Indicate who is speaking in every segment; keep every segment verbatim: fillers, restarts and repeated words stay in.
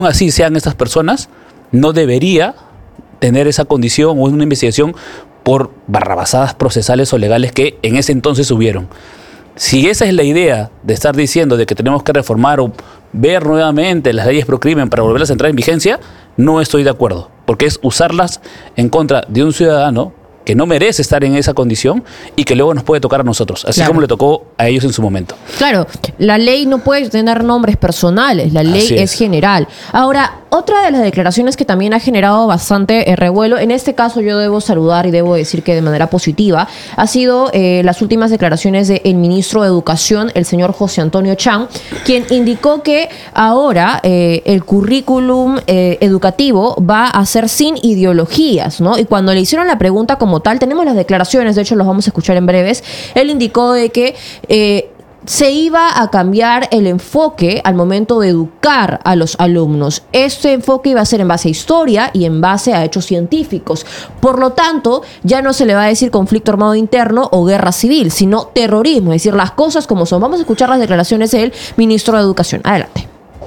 Speaker 1: así sean estas personas, no debería tener esa condición o una investigación por barrabasadas procesales o legales que en ese entonces hubieron. Si esa es la idea de estar diciendo de que tenemos que reformar o ver nuevamente las leyes pro crimen para volverlas a entrar en vigencia, no estoy de acuerdo, porque es usarlas en contra de un ciudadano que no merece estar en esa condición y que luego nos puede tocar a nosotros, así claro. como le tocó a ellos en su momento.
Speaker 2: Claro, la ley no puede tener nombres personales, la ley es. es general. Ahora, otra de las declaraciones que también ha generado bastante eh, revuelo, en este caso yo debo saludar y debo decir que de manera positiva, ha sido eh, las últimas declaraciones del ministro de Educación, el señor José Antonio Chang, quien indicó que ahora eh, el currículum eh, educativo va a ser sin ideologías, ¿no? Y cuando le hicieron la pregunta como tal, tenemos las declaraciones, de hecho los vamos a escuchar en breves, él indicó de que eh, se iba a cambiar el enfoque al momento de educar a los alumnos. Este enfoque iba a ser en base a historia y en base a hechos científicos. Por lo tanto, ya no se le va a decir conflicto armado interno o guerra civil, sino terrorismo, es decir, las cosas como son. Vamos a escuchar las declaraciones del ministro de Educación. Adelante.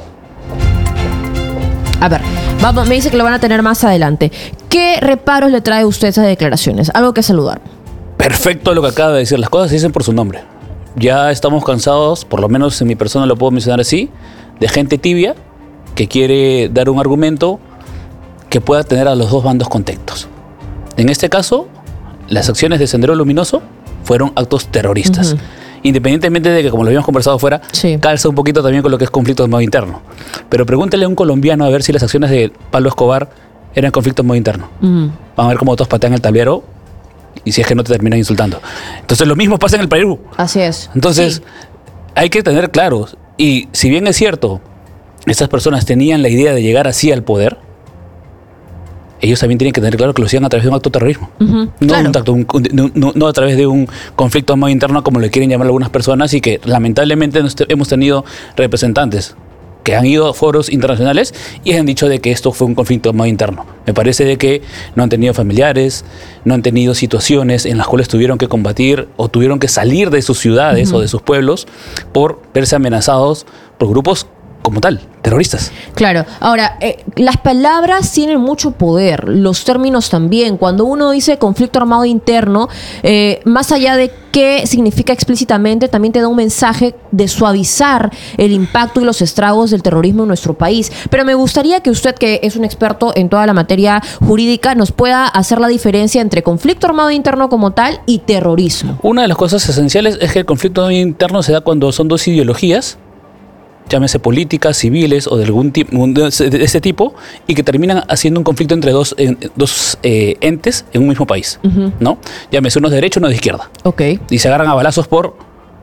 Speaker 2: A ver, vamos, me dice que lo van a tener más adelante. ¿Qué reparos le trae usted a esas declaraciones? Algo que saludar.
Speaker 1: Perfecto lo que acaba de decir. Las cosas se dicen por su nombre. Ya estamos cansados, por lo menos en mi persona lo puedo mencionar así, de gente tibia que quiere dar un argumento que pueda tener a los dos bandos contentos. En este caso, las acciones de Sendero Luminoso fueron actos terroristas. Uh-huh. Independientemente de que, como lo habíamos conversado fuera, sí. calza un poquito también con lo que es conflicto de modo interno. Pero pregúntele a un colombiano a ver si las acciones de Pablo Escobar eran conflicto de modo interno. Uh-huh. Vamos a ver cómo todos patean el tablero y si es que no te terminan insultando. Entonces lo mismo pasa en el Perú.
Speaker 2: Así es.
Speaker 1: Entonces sí. hay que tener claro, y si bien es cierto, estas personas tenían la idea de llegar así al poder, ellos también tienen que tener claro que lo hacían a través de un acto de terrorismo. Uh-huh, no, claro. un acto, un, no, no, no a través de un conflicto armado interno, como le quieren llamar algunas personas, y que lamentablemente hemos tenido representantes que han ido a foros internacionales y han dicho de que esto fue un conflicto armado interno. Me parece de que no han tenido familiares, no han tenido situaciones en las cuales tuvieron que combatir o tuvieron que salir de sus ciudades uh-huh. o de sus pueblos por verse amenazados por grupos como tal, terroristas.
Speaker 2: Claro. Ahora, eh, las palabras tienen mucho poder, los términos también. Cuando uno dice conflicto armado interno, eh, más allá de qué significa explícitamente, también te da un mensaje de suavizar el impacto y los estragos del terrorismo en nuestro país. Pero me gustaría que usted, que es un experto en toda la materia jurídica, nos pueda hacer la diferencia entre conflicto armado interno como tal y terrorismo.
Speaker 1: Una de las cosas esenciales es que el conflicto armado interno se da cuando son dos ideologías, llámese políticas, civiles o de algún tipo de ese tipo, y que terminan haciendo un conflicto entre dos, en, dos eh, entes en un mismo país, uh-huh. ¿no? Llámese unos de derecha y unos de izquierda.
Speaker 2: Okay.
Speaker 1: Y se agarran a balazos por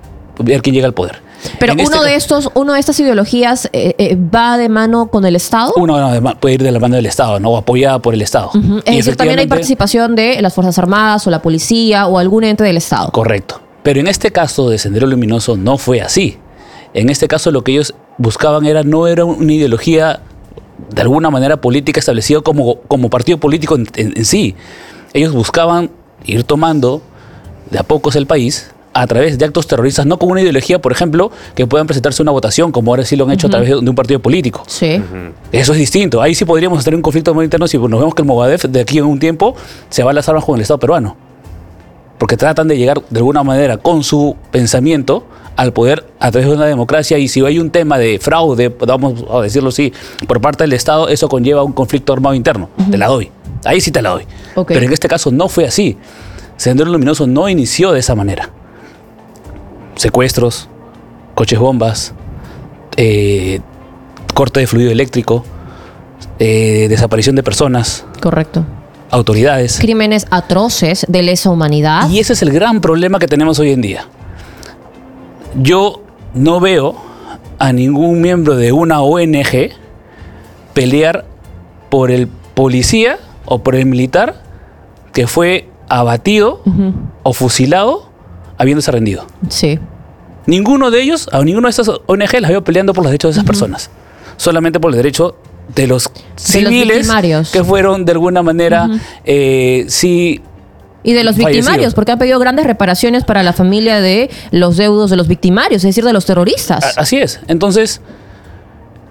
Speaker 1: ver quién llega al poder.
Speaker 2: Pero
Speaker 1: en
Speaker 2: uno
Speaker 1: este
Speaker 2: de estos, uno de estas ideologías eh, eh, va de mano con el Estado.
Speaker 1: Uno no, puede ir de la mano del Estado, no, apoyada por el Estado.
Speaker 2: Uh-huh. Es decir, también hay participación de las Fuerzas Armadas o la policía o algún ente del Estado.
Speaker 1: Correcto. Pero en este caso de Sendero Luminoso no fue así. En este caso lo que ellos buscaban era no era una ideología de alguna manera política establecida como, como partido político en, en, en sí. Ellos buscaban ir tomando de a pocos el país a través de actos terroristas, no como una ideología, por ejemplo, que puedan presentarse una votación, como ahora sí lo han hecho uh-huh. a través de un partido político.
Speaker 2: Sí.
Speaker 1: Uh-huh. Eso es distinto. Ahí sí podríamos tener un conflicto muy interno si nos vemos que el Movadef de aquí en un tiempo se va a las armas con el Estado peruano. Porque tratan de llegar de alguna manera con su pensamiento al poder a través de una democracia, y si hay un tema de fraude, vamos a decirlo así, por parte del Estado, eso conlleva un conflicto armado interno. Uh-huh. Te la doy. Ahí sí te la doy. Okay. Pero en este caso no fue así. Sendero Luminoso no inició de esa manera. Secuestros, coches bombas, eh, corte de fluido eléctrico, eh, desaparición de personas.
Speaker 2: Correcto.
Speaker 1: Autoridades.
Speaker 2: Crímenes atroces de lesa humanidad.
Speaker 1: Y ese es el gran problema que tenemos hoy en día. Yo no veo a ningún miembro de una O N G pelear por el policía o por el militar que fue abatido uh-huh. o fusilado habiéndose rendido.
Speaker 2: Sí.
Speaker 1: Ninguno de ellos, a ninguno de esas O N G las veo peleando por los derechos de esas uh-huh. personas. Solamente por el derecho de los de civiles los que fueron de alguna manera uh-huh. eh, sí.
Speaker 2: Y de los victimarios, fallecidos. Porque han pedido grandes reparaciones para la familia de los deudos de los victimarios, es decir, de los terroristas.
Speaker 1: Así es. Entonces,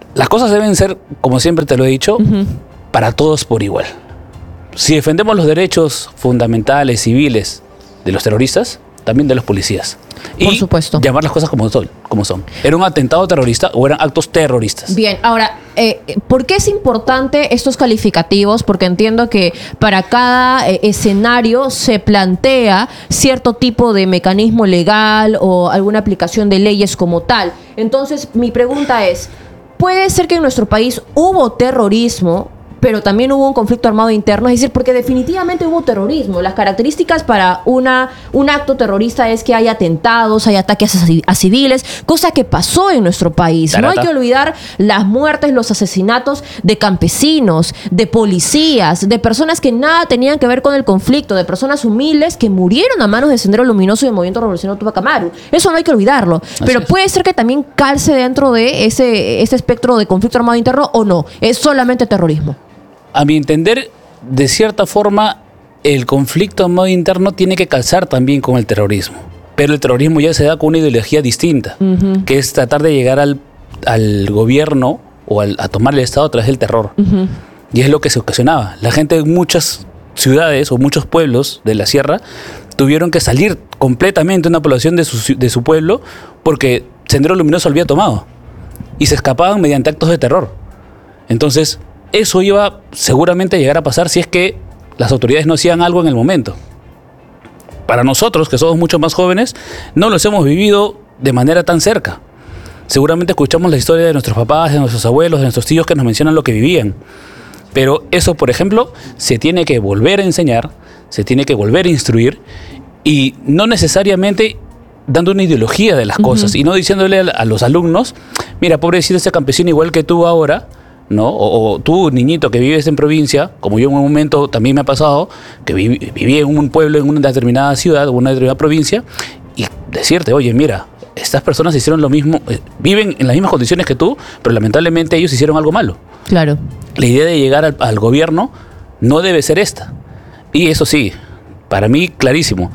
Speaker 1: las cosas deben ser, como siempre te lo he dicho, uh-huh. para todos por igual. Si defendemos los derechos fundamentales, civiles de los terroristas, también de los policías.
Speaker 2: Por
Speaker 1: y
Speaker 2: supuesto.
Speaker 1: llamar las cosas como son, como son. ¿Era un atentado terrorista o eran actos terroristas?
Speaker 2: Bien, ahora, eh, ¿por qué es importante estos calificativos? Porque entiendo que para cada eh, escenario se plantea cierto tipo de mecanismo legal o alguna aplicación de leyes como tal. Entonces, mi pregunta es, ¿puede ser que en nuestro país hubo terrorismo, pero también hubo un conflicto armado interno? Es decir, porque definitivamente hubo terrorismo. Las características para una, un acto terrorista es que hay atentados, hay ataques a, a civiles, cosa que pasó en nuestro país. Tarata. No hay que olvidar las muertes, los asesinatos de campesinos, de policías, de personas que nada tenían que ver con el conflicto, de personas humildes que murieron a manos de Sendero Luminoso y del Movimiento Revolucionario Tupac Amaru. Eso no hay que olvidarlo. Así pero es. Puede ser que también calce dentro de ese, ese espectro de conflicto armado interno o no. Es solamente terrorismo.
Speaker 1: A mi entender, de cierta forma, el conflicto armado interno tiene que calzar también con el terrorismo. Pero el terrorismo ya se da con una ideología distinta, uh-huh. que es tratar de llegar al, al gobierno o al, a tomar el Estado a través del terror. Uh-huh. Y es lo que se ocasionaba. La gente en muchas ciudades o muchos pueblos de la sierra tuvieron que salir completamente una población de su, de su pueblo porque Sendero Luminoso lo había tomado. Y se escapaban mediante actos de terror. Entonces, eso iba seguramente a llegar a pasar si es que las autoridades no hacían algo en el momento. Para nosotros, que somos mucho más jóvenes, no los hemos vivido de manera tan cerca. Seguramente escuchamos la historia de nuestros papás, de nuestros abuelos, de nuestros tíos que nos mencionan lo que vivían. Pero eso, por ejemplo, se tiene que volver a enseñar, se tiene que volver a instruir y no necesariamente dando una ideología de las uh-huh. cosas y no diciéndole a, a los alumnos, mira, pobrecito ese campesino igual que tú ahora, ¿no? O, o tú, niñito que vives en provincia, como yo en un momento también me ha pasado, que viví, viví en un pueblo, en una determinada ciudad, o una determinada provincia, y decirte, oye, mira, estas personas hicieron lo mismo, eh, viven en las mismas condiciones que tú, pero lamentablemente ellos hicieron algo malo.
Speaker 2: Claro.
Speaker 1: La idea de llegar al, al gobierno no debe ser esta. Y eso sí, para mí, clarísimo.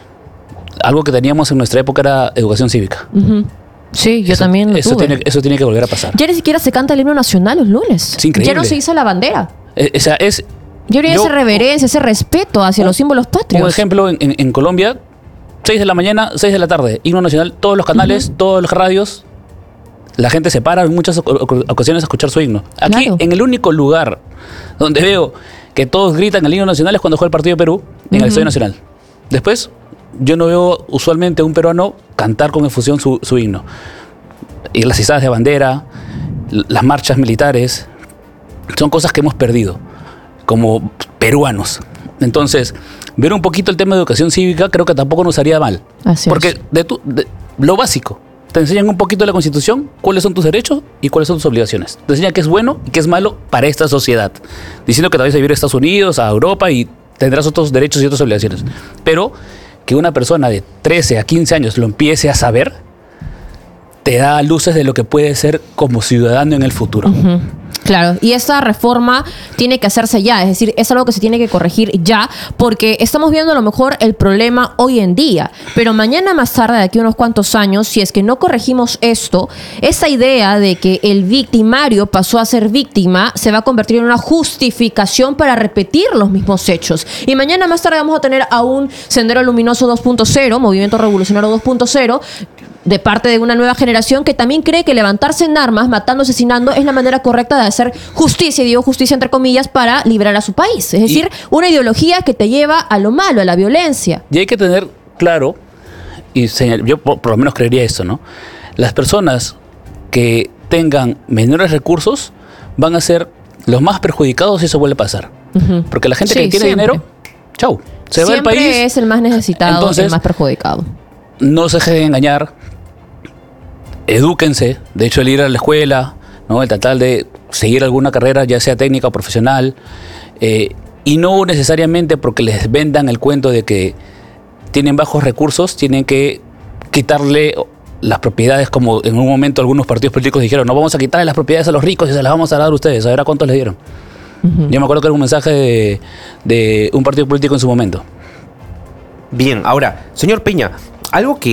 Speaker 1: Algo que teníamos en nuestra época era educación cívica. Uh-huh.
Speaker 2: Sí, yo
Speaker 1: eso,
Speaker 2: también lo
Speaker 1: eso
Speaker 2: tuve.
Speaker 1: Tiene, eso tiene que volver a pasar.
Speaker 2: Ya ni siquiera se canta el himno nacional los lunes.
Speaker 1: Es increíble.
Speaker 2: Ya no se hizo la bandera.
Speaker 1: Eh, o sea, es...
Speaker 2: Yo haría esa reverencia, ese respeto hacia
Speaker 1: un,
Speaker 2: los símbolos patrios.
Speaker 1: Un ejemplo, en, en, en Colombia, seis de la mañana, seis de la tarde, himno nacional, todos los canales, uh-huh. todos los radios, la gente se para en muchas ocasiones a escuchar su himno. Aquí, claro. en el único lugar donde veo que todos gritan el himno nacional es cuando juega el partido de Perú, en uh-huh. el Estadio Nacional. Después, yo no veo usualmente a un peruano cantar con efusión su, su himno. Y las izadas de bandera, las marchas militares, son cosas que hemos perdido como peruanos. Entonces, ver un poquito el tema de educación cívica creo que tampoco nos haría mal.
Speaker 2: Así
Speaker 1: porque
Speaker 2: es.
Speaker 1: de tu, de, lo básico, te enseñan un poquito de la Constitución, cuáles son tus derechos y cuáles son tus obligaciones. Te enseñan qué es bueno y qué es malo para esta sociedad. Diciendo que te vas a vivir a Estados Unidos, a Europa y tendrás otros derechos y otras obligaciones. Pero que una persona de trece a quince años lo empiece a saber, te da luces de lo que puede ser como ciudadano en el futuro.
Speaker 2: Uh-huh. Claro, y esta reforma tiene que hacerse ya, es decir, es algo que se tiene que corregir ya, porque estamos viendo a lo mejor el problema hoy en día, pero mañana más tarde, de aquí a unos cuantos años, si es que no corregimos esto, esa idea de que el victimario pasó a ser víctima se va a convertir en una justificación para repetir los mismos hechos. Y mañana más tarde vamos a tener a un Sendero Luminoso dos punto cero, Movimiento Revolucionario dos punto cero, de parte de una nueva generación que también cree que levantarse en armas, matando, asesinando, es la manera correcta de hacer justicia, y digo justicia entre comillas, para librar a su país. Es decir, y, una ideología que te lleva a lo malo, a la violencia.
Speaker 1: Y hay que tener claro, y señal, yo por, por lo menos creería esto, ¿no? Las personas que tengan menores recursos van a ser los más perjudicados si eso vuelve a pasar. Uh-huh. Porque la gente sí, que tiene siempre. dinero, chau, se
Speaker 2: siempre
Speaker 1: va del país.
Speaker 2: Siempre es el más necesitado, entonces, el más perjudicado.
Speaker 1: No se dejen engañar. Edúquense, de hecho el ir a la escuela, ¿no? El tratar de seguir alguna carrera, ya sea técnica o profesional, eh, y no necesariamente porque les vendan el cuento de que tienen bajos recursos, tienen que quitarle las propiedades, como en un momento algunos partidos políticos dijeron, no vamos a quitarle las propiedades a los ricos y se las vamos a dar a ustedes, a ver a cuántos les dieron. Uh-huh. Yo me acuerdo que era un mensaje de, de un partido político en su momento.
Speaker 3: Bien, ahora, señor Peña, algo que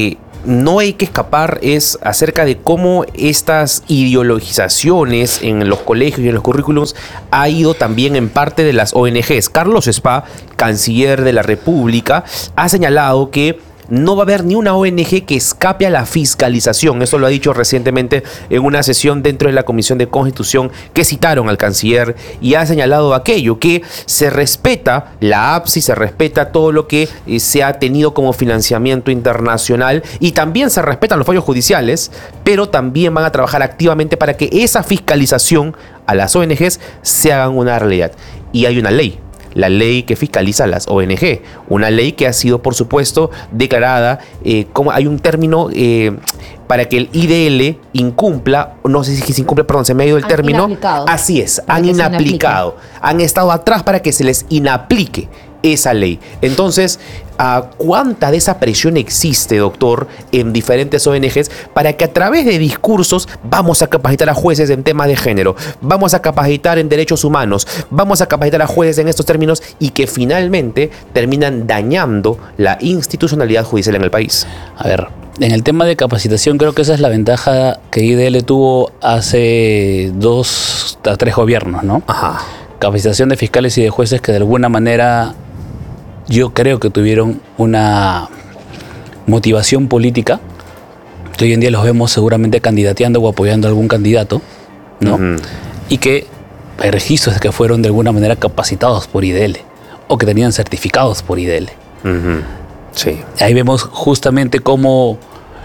Speaker 3: no hay que escapar es acerca de cómo estas ideologizaciones en los colegios y en los currículums ha ido también en parte de las O N Ges. Carlos Spa, canciller de la República, ha señalado que no va a haber ni una O N Ge que escape a la fiscalización. Eso lo ha dicho recientemente en una sesión dentro de la Comisión de Constitución que citaron al canciller, y ha señalado aquello, que se respeta la A P S I, se respeta todo lo que eh, se ha tenido como financiamiento internacional, y también se respetan los fallos judiciales, pero también van a trabajar activamente para que esa fiscalización a las O N Ges se hagan una realidad. Y hay una ley, la ley que fiscaliza las O N Ge, una ley que ha sido, por supuesto, declarada, eh, como hay un término eh, para que el I D L incumpla, no sé si se incumple, perdón, se me ha ido el
Speaker 2: han
Speaker 3: término.
Speaker 2: Inaplicado.
Speaker 3: Así es, han inaplicado, han estado atrás para que se les inaplique esa ley. Entonces, ¿a cuánta de esa presión existe, doctor, en diferentes O N Ges para que a través de discursos vamos a capacitar a jueces en temas de género, vamos a capacitar en derechos humanos, vamos a capacitar a jueces en estos términos, y que finalmente terminan dañando la institucionalidad judicial en el país?
Speaker 1: A ver, en el tema de capacitación creo que esa es la ventaja que I D L tuvo hace dos a tres gobiernos, ¿no?
Speaker 3: Ajá.
Speaker 1: Capacitación de fiscales y de jueces que de alguna manera yo creo que tuvieron una motivación política, que hoy en día los vemos seguramente candidateando o apoyando a algún candidato, ¿no? Uh-huh. Y que hay registros de que fueron de alguna manera capacitados por I D L o que tenían certificados por I D L.
Speaker 3: Uh-huh. Sí.
Speaker 1: Ahí vemos justamente cómo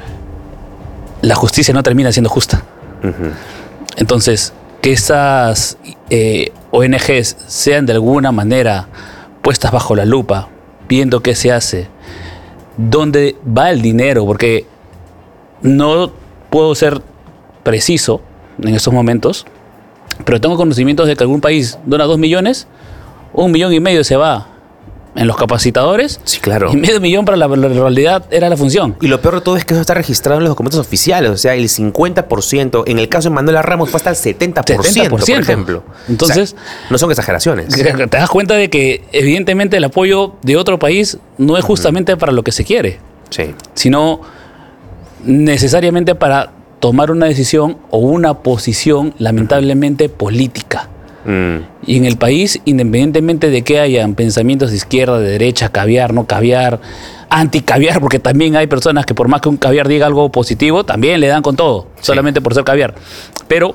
Speaker 1: la justicia no termina siendo justa. Uh-huh. Entonces, que esas eh, O N Ges sean de alguna manera puestas bajo la lupa, viendo qué se hace, dónde va el dinero, porque no puedo ser preciso en estos momentos, pero tengo conocimientos de que algún país dona dos millones, un millón y medio se va en los capacitadores.
Speaker 3: Sí, claro.
Speaker 1: Y medio millón para la, la realidad era la función.
Speaker 3: Y lo peor de todo es que eso está registrado en los documentos oficiales. O sea, el cincuenta por ciento. En el caso de Manuela Ramos fue hasta el setenta por ciento, setenta por ciento, por ejemplo.
Speaker 1: Entonces,
Speaker 3: o sea, no son exageraciones.
Speaker 1: Te das cuenta de que evidentemente el apoyo de otro país no es justamente uh-huh. para lo que se quiere.
Speaker 3: Sí.
Speaker 1: Sino necesariamente para tomar una decisión o una posición lamentablemente uh-huh. política. Mm. Y en el país, independientemente de que hayan pensamientos de izquierda, de derecha, caviar, no caviar, anti-caviar, porque también hay personas que por más que un caviar diga algo positivo, también le dan con todo, sí. solamente por ser caviar. Pero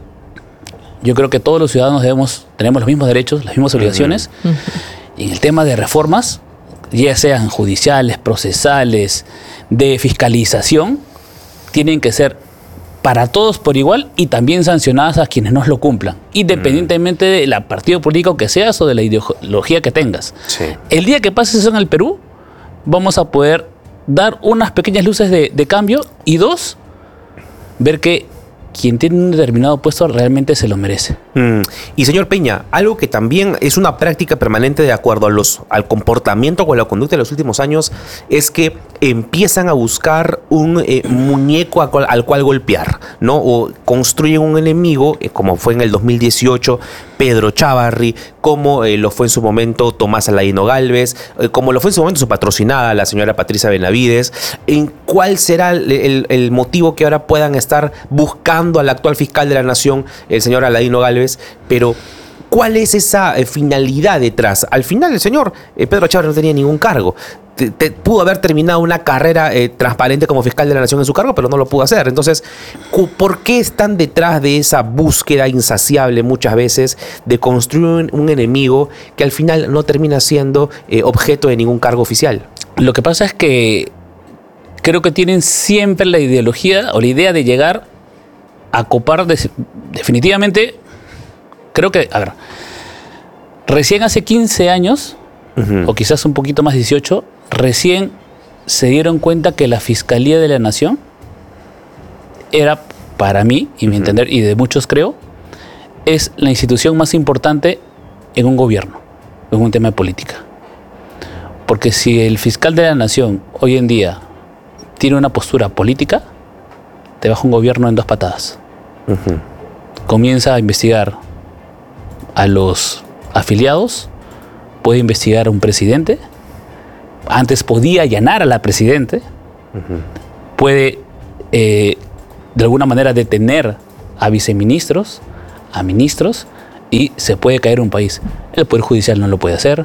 Speaker 1: yo creo que todos los ciudadanos debemos, tenemos los mismos derechos, las mismas obligaciones. Uh-huh. Y en el tema de reformas, ya sean judiciales, procesales, de fiscalización, tienen que ser para todos por igual y también sancionadas a quienes no lo cumplan, independientemente mm. del partido político que seas o de la ideología que tengas. Sí. El día que pase eso en el Perú, vamos a poder dar unas pequeñas luces de, de cambio, y dos, ver que quien tiene un determinado puesto realmente se lo merece.
Speaker 3: Mm. Y señor Peña, algo que también es una práctica permanente de acuerdo a los, al comportamiento o a la conducta de los últimos años, es que empiezan a buscar un eh, muñeco al cual, al cual golpear, ¿no? O construyen un enemigo, eh, como fue en el dos mil dieciocho Pedro Chávarri, como eh, lo fue en su momento Tomás Aladino Gálvez, eh, como lo fue en su momento su patrocinada, la señora Patricia Benavides. ¿En cuál será el, el, el motivo que ahora puedan estar buscando al actual fiscal de la Nación, el señor Aladino Gálvez? Pero ¿cuál es esa eh, finalidad detrás? Al final el señor eh, Pedro Chávarri no tenía ningún cargo. Te, te, pudo haber terminado una carrera eh, transparente como fiscal de la Nación en su cargo, pero no lo pudo hacer. Entonces, ¿por qué están detrás de esa búsqueda insaciable muchas veces de construir un, un enemigo que al final no termina siendo eh, objeto de ningún cargo oficial?
Speaker 1: Lo que pasa es que creo que tienen siempre la ideología o la idea de llegar a copar de, definitivamente. Creo que, a ver, recién hace quince años, uh-huh. o quizás un poquito más, dieciocho, recién se dieron cuenta que la Fiscalía de la Nación era, para mí, y mi uh-huh. entender, y de muchos creo, es la institución más importante en un gobierno, en un tema de política. Porque si el fiscal de la Nación hoy en día tiene una postura política, te baja un gobierno en dos patadas. Uh-huh. Comienza a investigar a los afiliados, puede investigar a un presidente, antes podía allanar a la presidente, uh-huh. puede eh, de alguna manera detener a viceministros, a ministros, y se puede caer un país. El Poder Judicial no lo puede hacer,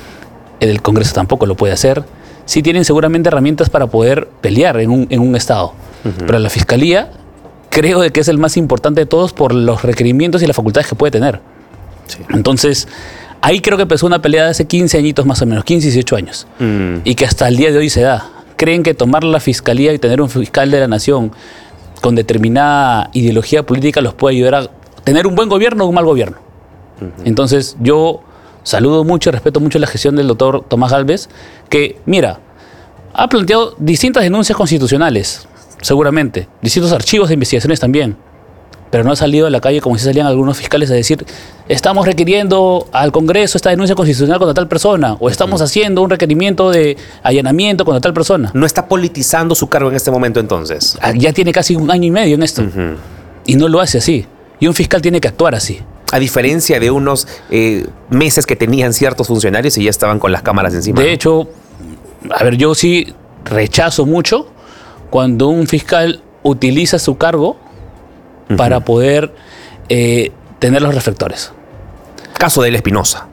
Speaker 1: el Congreso tampoco lo puede hacer. Sí tienen seguramente herramientas para poder pelear en un, en un Estado, uh-huh. pero la Fiscalía creo de que es el más importante de todos por los requerimientos y las facultades que puede tener. Sí. Entonces, ahí creo que empezó una pelea de hace quince añitos más o menos, quince, dieciocho años, mm. y que hasta el día de hoy se da. Creen que tomar la Fiscalía y tener un fiscal de la nación con determinada ideología política los puede ayudar a tener un buen gobierno o un mal gobierno. Uh-huh. Entonces, yo saludo mucho y respeto mucho la gestión del doctor Tomás Gálvez, que, mira, ha planteado distintas denuncias constitucionales, seguramente, distintos archivos de investigaciones también, pero no ha salido a la calle como si salían algunos fiscales a decir, estamos requiriendo al Congreso esta denuncia constitucional contra tal persona, o estamos uh-huh. haciendo un requerimiento de allanamiento contra tal persona.
Speaker 3: No está politizando su cargo en este momento, entonces.
Speaker 1: Ya tiene casi un año y medio en esto, uh-huh. y no lo hace así. Y un fiscal tiene que actuar así. A
Speaker 3: diferencia de unos eh, meses que tenían ciertos funcionarios y ya estaban con las cámaras encima.
Speaker 1: De hecho, a ver, yo sí rechazo mucho cuando un fiscal utiliza su cargo uh-huh. para poder eh, tener los reflectores.
Speaker 3: Caso de El Espinosa.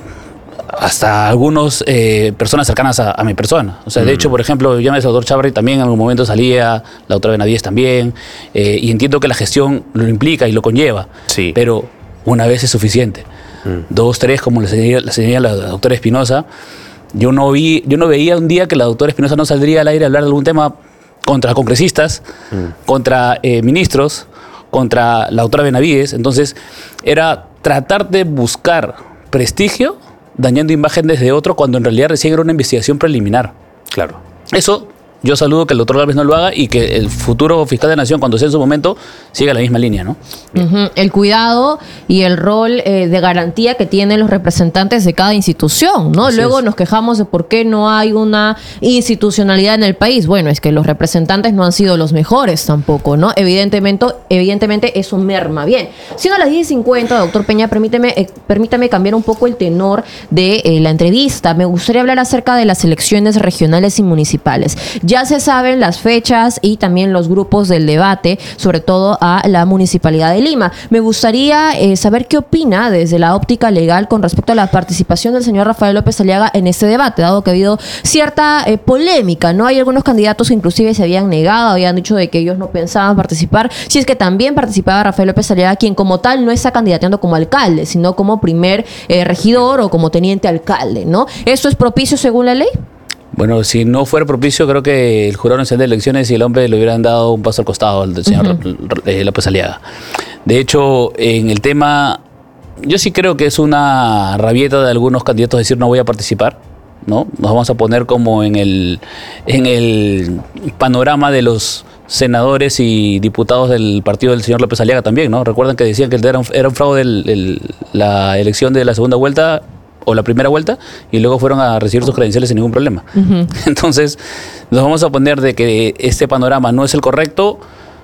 Speaker 1: Hasta algunas eh, personas cercanas a, a mi persona. O sea, uh-huh. de hecho, por ejemplo, ya me el doctor Chávarri también en algún momento salía, la doctora Benavides también, eh, y entiendo que la gestión lo implica y lo conlleva.
Speaker 3: Sí.
Speaker 1: Pero una vez es suficiente. Uh-huh. Dos, tres, como le señala, le señala la doctora Espinosa, yo no vi, yo no veía un día que la doctora Espinosa no saldría al aire a hablar de algún tema contra congresistas, mm. contra eh, ministros, contra la doctora Benavides. Entonces, era tratar de buscar prestigio dañando imágenes de otro cuando en realidad recién era una investigación preliminar.
Speaker 3: Claro.
Speaker 1: Eso, yo saludo que el doctor Gálvez no lo haga y que el futuro fiscal de la Nación, cuando sea en su momento, siga la misma línea, ¿no?
Speaker 2: Uh-huh. El cuidado y el rol eh, de garantía que tienen los representantes de cada institución, ¿no? Así Luego es. Nos quejamos de por qué no hay una institucionalidad en el país. Bueno, es que los representantes no han sido los mejores tampoco, ¿no? Evidentemente, evidentemente eso merma. Bien, siendo las diez y cincuenta, doctor Peña, permíteme, eh, permítame cambiar un poco el tenor de eh, la entrevista. Me gustaría hablar acerca de las elecciones regionales y municipales. Ya se saben las fechas y también los grupos del debate, sobre todo a la Municipalidad de Lima. Me gustaría eh, saber qué opina desde la óptica legal con respecto a la participación del señor Rafael López Aliaga en este debate, dado que ha habido cierta eh, polémica, ¿no? Hay algunos candidatos que inclusive se habían negado, habían dicho de que ellos no pensaban participar, si es que también participaba Rafael López Aliaga, quien como tal no está candidateando como alcalde, sino como primer eh, regidor o como teniente alcalde, ¿no? ¿Esto es propicio según la ley?
Speaker 1: Bueno, si no fuera propicio, creo que el Jurado Nacional de Elecciones y el hombre le hubieran dado un paso al costado al señor uh-huh. López Aliaga. De hecho, en el tema, yo sí creo que es una rabieta de algunos candidatos decir no voy a participar, ¿no? Nos vamos a poner como en el, en el panorama de los senadores y diputados del partido del señor López Aliaga también, ¿no? Recuerdan que decían que era un, era un fraude el, el, la elección de la segunda vuelta o la primera vuelta, y luego fueron a recibir sus credenciales sin ningún problema. Uh-huh. Entonces, nos vamos a poner de que este panorama no es el correcto,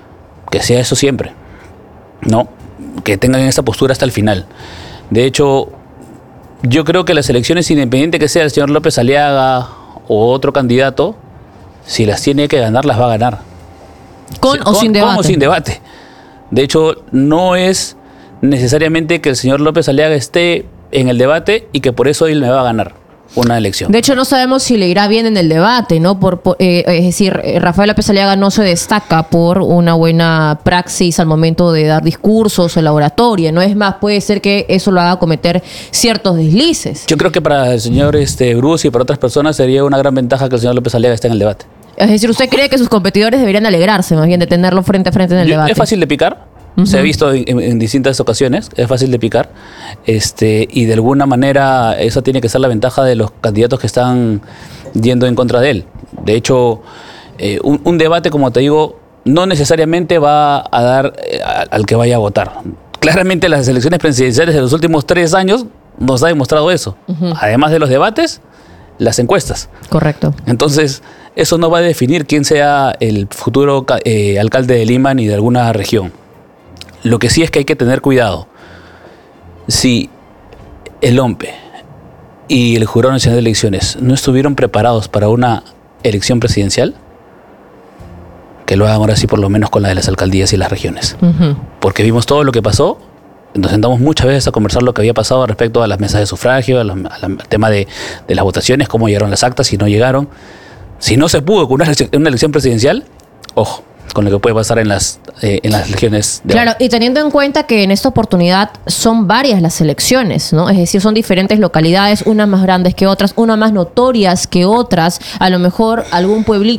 Speaker 1: que sea eso siempre, ¿no? Que tengan esa postura hasta el final. De hecho, yo creo que las elecciones, independiente que sea el señor López Aliaga o otro candidato, si las tiene que ganar, las va a ganar.
Speaker 2: ¿Con
Speaker 1: si,
Speaker 2: o
Speaker 1: con,
Speaker 2: sin debate?
Speaker 1: Con o sin debate. De hecho, no es necesariamente que el señor López Aliaga esté en el debate y que por eso él me va a ganar una elección.
Speaker 2: De hecho, no sabemos si le irá bien en el debate, ¿no? Por, por eh, es decir, Rafael López Aliaga no se destaca por una buena praxis al momento de dar discursos o la oratoria, ¿no? Es más, puede ser que eso lo haga cometer ciertos deslices.
Speaker 1: Yo creo que para el señor este, Bruce y para otras personas sería una gran ventaja que el señor López Aliaga esté en el debate.
Speaker 2: Es decir, ¿usted cree que sus competidores deberían alegrarse más bien de tenerlo frente a frente en el
Speaker 1: Yo,
Speaker 2: debate?
Speaker 1: Es fácil de picar. Uh-huh. Se ha visto en, en, en distintas ocasiones, es fácil de picar, este, y de alguna manera esa tiene que ser la ventaja de los candidatos que están yendo en contra de él. De hecho, eh, un, un debate, como te digo, no necesariamente va a dar eh, a, al que vaya a votar. Claramente las elecciones presidenciales de los últimos tres años nos ha demostrado eso. Uh-huh. Además de los debates, las encuestas.
Speaker 2: Correcto.
Speaker 1: Entonces, eso no va a definir quién sea el futuro eh, alcalde de Lima ni de alguna región. Lo que sí es que hay que tener cuidado. Si el O M P E y el Jurado Nacional de Elecciones no estuvieron preparados para una elección presidencial, que lo hagan ahora sí por lo menos con la de las alcaldías y las regiones. Uh-huh. Porque vimos todo lo que pasó, nos sentamos muchas veces a conversar lo que había pasado respecto a las mesas de sufragio, al tema de, de las votaciones, cómo llegaron las actas, si no llegaron. Si no se pudo con una elección, una elección presidencial, ojo, con lo que puede pasar en las, eh, en las regiones. De
Speaker 2: claro,
Speaker 1: ahora.
Speaker 2: Y teniendo en cuenta que en esta oportunidad son varias las elecciones, ¿no? Es decir, son diferentes localidades, unas más grandes que otras, unas más notorias que otras. A lo mejor algún pueblito